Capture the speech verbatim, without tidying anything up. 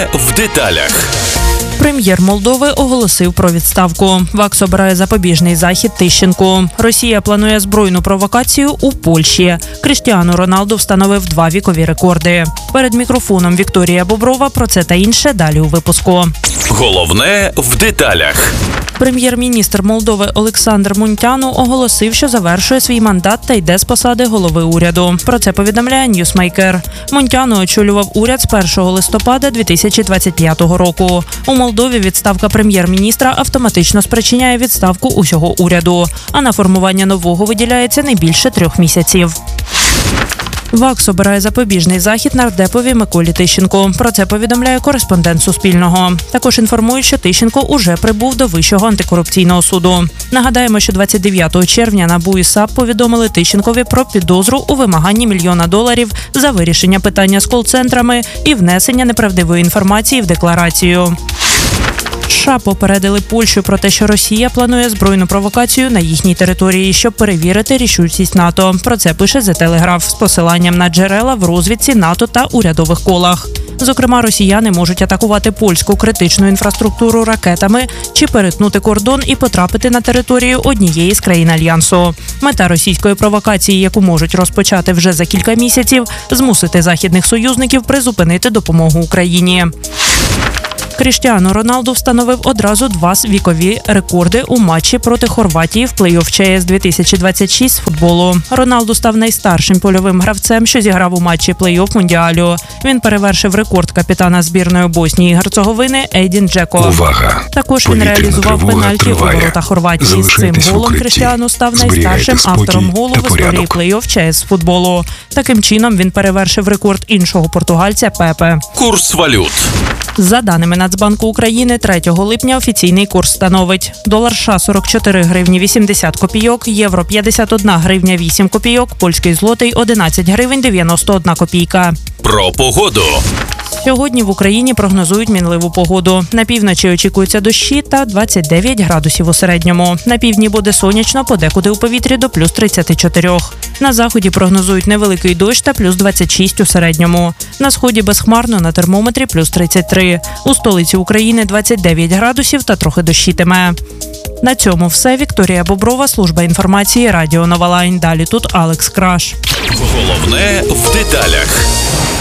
в деталях. Прем'єр Молдови оголосив про відставку. ВАКС обирає запобіжний захід Тищенку. Росія планує збройну провокацію у Польщі. Кріштіану Роналду встановив два вікові рекорди. Перед мікрофоном Вікторія Боброва про це та інше далі у випуску. Головне в деталях. Прем'єр-міністр Молдови Олександр Мунтяну оголосив, що завершує свій мандат та йде з посади голови уряду. Про це повідомляє Ньюсмейкер. Мунтяну очолював уряд з першого листопада дві тисячі двадцять п'ятого року. У Молдові відставка прем'єр-міністра автоматично спричиняє відставку усього уряду, а на формування нового виділяється не більше трьох місяців. ВАКС обирає запобіжний захід нардепові Миколі Тищенку. Про це повідомляє кореспондент Суспільного. Також інформують, що Тищенко уже прибув до Вищого антикорупційного суду. Нагадаємо, що двадцять дев'ятого червня НАБУ і САП повідомили Тищенкові про підозру у вимаганні мільйона доларів за вирішення питання з кол-центрами і внесення неправдивої інформації в декларацію. США попередили Польщу про те, що Росія планує збройну провокацію на їхній території, щоб перевірити рішучість НАТО. Про це пише The Telegraph з посиланням на джерела в розвідці НАТО та урядових колах. Зокрема, росіяни можуть атакувати польську критичну інфраструктуру ракетами чи перетнути кордон і потрапити на територію однієї з країн Альянсу. Мета російської провокації, яку можуть розпочати вже за кілька місяців, змусити західних союзників призупинити допомогу Україні. Кріштіану Роналду встановив одразу два вікові рекорди у матчі проти Хорватії в плей-офф ЧС дві тисячі двадцять шість з футболу. Роналду став найстаршим польовим гравцем, що зіграв у матчі плей-офф Мундіалю. Він перевершив рекорд капітана збірної Боснії і Герцеговини Едін Джеко. Увага! Також він реалізував пенальті у ворота Хорватії. З цим голом Кріштіану став найстаршим автором голу в історії плей-офф ЧС з футболу. Таким чином він перевершив рекорд іншого португальця Пепе. Курс валют. За даними Нацбанку України, третього липня офіційний курс становить: долар США – сорок чотири гривні вісімдесят копійок, євро – п'ятдесят одна гривня вісім копійок, польський злотий – одинадцять гривень дев'яносто одна копійка. Про погоду. Сьогодні в Україні прогнозують мінливу погоду. На півночі очікуються дощі та двадцять дев'ять градусів у середньому. На півдні буде сонячно, подекуди у повітрі до плюс тридцять чотири. На заході прогнозують невеликий дощ та плюс двадцять шість у середньому. На сході безхмарно, на термометрі плюс тридцять три. У столиці України двадцять дев'ять градусів та трохи дощитиме. На цьому все. Вікторія Боброва, служба інформації, Радіо Нова Лайн. Далі тут Алекс Краш. Головне в деталях.